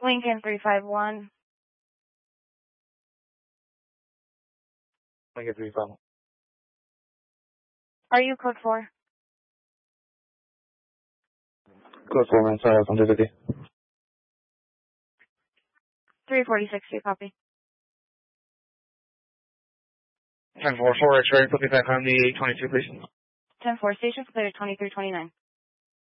Lincoln 351. Lincoln 351. Are you code 4? Code 4, man. Sorry, I'm 250. 346, you copy. 10-4, X-ray. Put me back on the 822, please. 10-4, station clear 2329.